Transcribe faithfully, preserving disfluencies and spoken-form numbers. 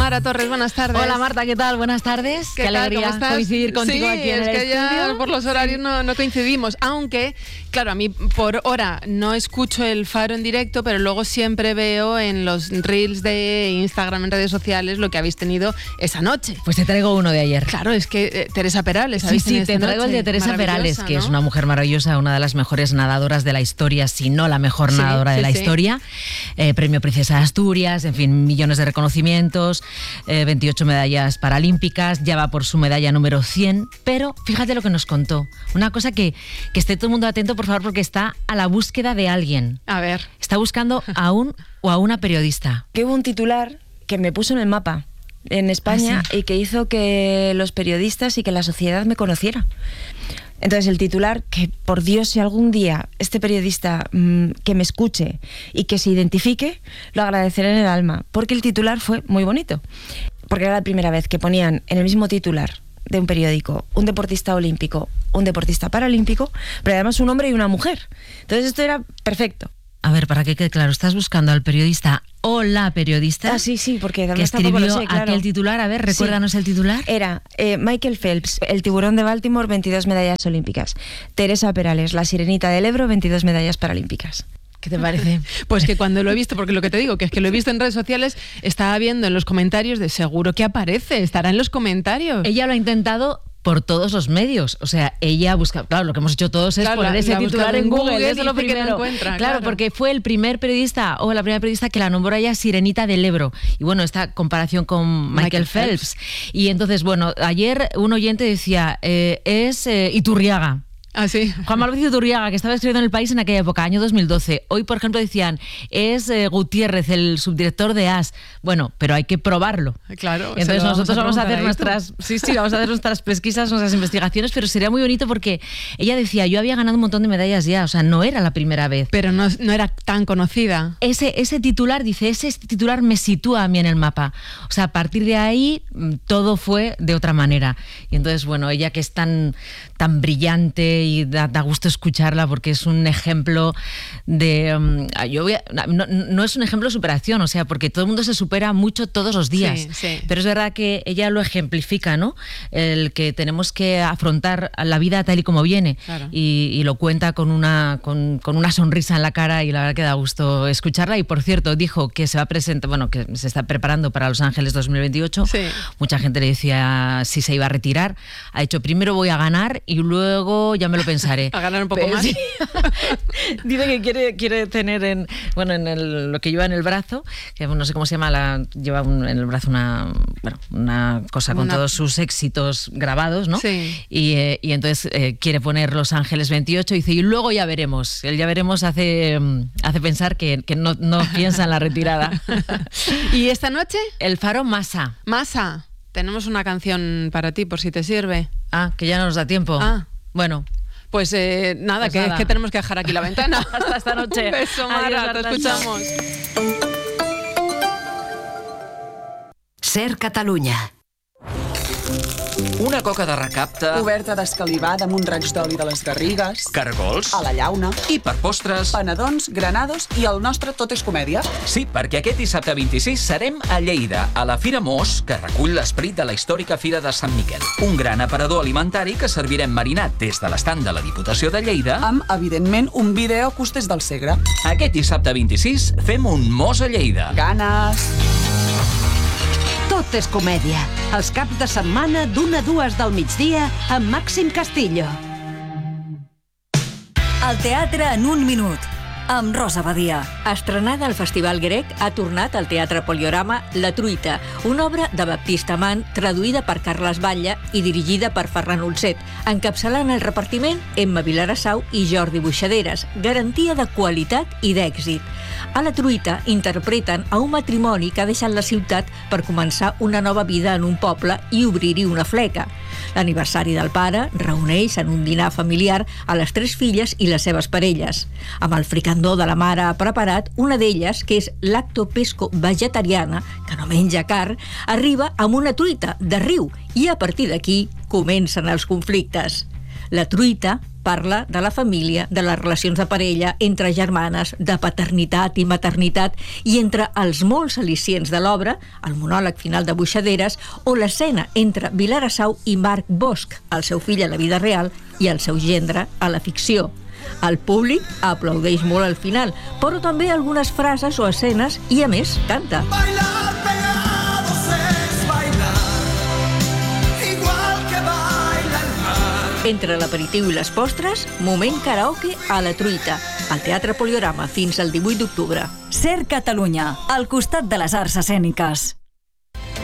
Mara Torres, buenas tardes. Hola Marta, ¿qué tal? Buenas tardes. ¿Qué, Qué tal? alegría coincidir contigo sí, aquí en es el que estudio. ya por los horarios no, no coincidimos, aunque, claro, a mí por hora no escucho el Faro en directo, pero luego siempre veo en los reels de Instagram, en redes sociales, lo que habéis tenido esa noche. Pues te traigo uno de ayer. Claro, es que eh, Teresa Perales, Sí, ¿habéis sí, tenido te esta traigo el noche? de Teresa Perales, que ¿no? es una mujer maravillosa, una de las mejores nadadoras de la historia, si no la mejor Sí, nadadora sí, de la sí. historia. Eh, premio Princesa de Asturias, en fin, millones de reconocimientos, eh, veintiocho medallas paralímpicas, ya va por su medalla número cien, pero fíjate lo que nos contó. Una cosa que, que esté todo el mundo atento, por favor, porque está a la búsqueda de alguien. A ver. Está buscando a un o a una periodista. Que hubo un titular que me puso en el mapa en España ¿Ah, sí? y que hizo que los periodistas y que la sociedad me conociera. Entonces el titular, que por Dios, si algún día este periodista mmm, que me escuche y que se identifique, lo agradeceré en el alma, porque el titular fue muy bonito, porque era la primera vez que ponían en el mismo titular de un periódico un deportista olímpico, un deportista paralímpico, pero además un hombre y una mujer. Entonces esto era perfecto. A ver, para que quede claro, estás buscando al periodista o la periodista. Ah, sí, sí, porque que además tampoco escribió lo sé, claro. aquel titular. A ver, recuérdanos Sí. el titular. Era eh, Michael Phelps, el tiburón de Baltimore, veintidós medallas olímpicas. Teresa Perales, la sirenita del Ebro, veintidós medallas paralímpicas. ¿Qué te parece? Pues que cuando lo he visto, porque lo que te digo, que es que lo he visto en redes sociales, estaba viendo en los comentarios de seguro que aparece, estará en los comentarios. Ella lo ha intentado por todos los medios, o sea, ella busca, claro, lo que hemos hecho todos es Claro, poner la- ese la ha titular buscado en en Google, Google eso es lo y dice que no primero. encuentra, claro, claro. porque fue el primer periodista o la primera periodista que la nombró a ella Sirenita del Ebro. Y bueno, esta comparación con Michael, Michael Phelps. Phelps. Y entonces, bueno, ayer un oyente decía, eh, es eh, Iturriaga. Ah, sí. Juan Manuel Iturriaga, que estaba escribiendo en El País en aquella época, año dos mil doce. Hoy, por ejemplo, decían, es eh, Gutiérrez, el subdirector de A S. Bueno, pero hay que probarlo. Claro. se Entonces lo nosotros vamos a, hacer preguntar a nuestras, sí, sí, vamos a hacer nuestras pesquisas, nuestras investigaciones, pero sería muy bonito porque ella decía, yo había ganado un montón de medallas ya, o sea, no era la primera vez. Pero no, no era tan conocida. Ese, ese titular, dice, ese titular me sitúa a mí en el mapa. O sea, a partir de ahí mm, todo fue de otra manera. Y entonces, bueno, ella que es tan, tan brillante y da, da gusto escucharla porque es un ejemplo de... Um, yo voy a, no, no es un ejemplo de superación, o sea, porque todo el mundo se supera mucho todos los días. Sí, sí. Pero es verdad que ella lo ejemplifica, ¿no? El que tenemos que afrontar la vida tal y como viene. Claro. Y, y lo cuenta con una, con, con una sonrisa en la cara y la verdad que da gusto escucharla. Y por cierto, dijo que se va a presentar, bueno, que se está preparando para Los Ángeles dos mil veintiocho. Sí. Mucha gente le decía si se iba a retirar. Ha dicho, primero voy a ganar y luego ya me lo pensaré. A ganar un poco Pero más. sí. Dice que quiere, quiere tener en, bueno, en el, lo que lleva en el brazo, que no sé cómo se llama, la, lleva un, en el brazo una, bueno, una cosa con Una- todos sus éxitos grabados, ¿no? Sí. Y, eh, y entonces eh, quiere poner Los Ángeles veintiocho y dice, y luego ya veremos. El ya veremos hace, mm, hace pensar que, que no, no piensa en la retirada. ¿Y esta noche? El Faro Masa. Masa, tenemos una canción para ti, por si te sirve. Ah, que ya no nos da tiempo. Ah. Bueno. Pues eh, nada, Pues que, nada. que tenemos que dejar aquí la ventana. Hasta esta noche. Un beso, Mara, Adiós, te Marta. escuchamos. Ser Catalunya. Una coca de recapte, Coberta d'escalivada amb un raig d'oli de les Garrigues, caragols a la llauna, i per postres... panadons, granados i el nostre Tot és comèdia. Sí, perquè aquest dissabte vint-i-sis serem a Lleida, a la Fira Mos, que recull l'esperit de la històrica Fira de Sant Miquel. Un gran aparador alimentari que servirem marinat des de l'estand de la Diputació de Lleida. Amb, evidentment, un vídeo Costés del Segre. Aquest dissabte vint-i-sis fem un Mos a Lleida. Ganes! Tot és comèdia. Els caps de setmana d'una a dues del migdia amb Màxim Castillo. El teatre en un minut, amb Rosa Badia. Estrenada al Festival Grec, ha tornat al Teatre Poliorama La Truita, una obra de Baptista Mann traduïda per Carles Batlle i dirigida per Ferran Ulset, encapçalant el repartiment Emma Vilarassau i Jordi Buixaderes, garantia de qualitat i d'èxit. A La Truita interpreten a un matrimoni que ha deixat la ciutat per començar una nova vida en un poble i obrir-hi una fleca. L'aniversari del pare reuneix en un dinar familiar a les tres filles i les seves parelles. Amb el fricandó de la mare preparat, una d'elles, que és lactopesco vegetariana, que no menja carn, arriba amb una truita de riu i a partir d'aquí comencen els conflictes. La Truita, parla de la família, de les relacions de parella, entre germanes, de paternitat i maternitat, i entre els molts al·licients de l'obra, el monòleg final de Buixaderes o l'escena entre Vilarassau i Marc Bosch, el seu fill a la vida real i el seu gendre a la ficció. El públic aplaudeix molt al final, però també algunes frases o escenes i, a més, canta. Entre l'aperitiu i les postres, moment karaoke a la Truita, al Teatre Poliorama fins al divuit d'octubre. Ser Catalunya, al costat de les arts escèniques.